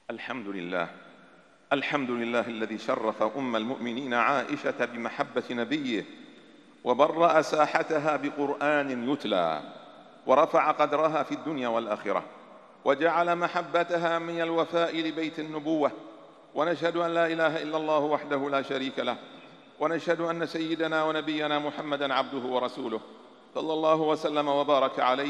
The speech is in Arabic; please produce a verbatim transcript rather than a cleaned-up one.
الحمد لله. الحمد لله الذي شرف أم المؤمنين عائشة بمحبة نبيه، وبرأ ساحتها بقرآن يتلى، ورفع قدرها في الدنيا والآخرة، وجعل محبتها من الوفاء لبيت النبوة. ونشهد أن لا إله إلا الله وحده لا شريك له، ونشهد أن سيدنا ونبينا محمدًا عبده ورسوله، صلى الله وسلم وبارك عليه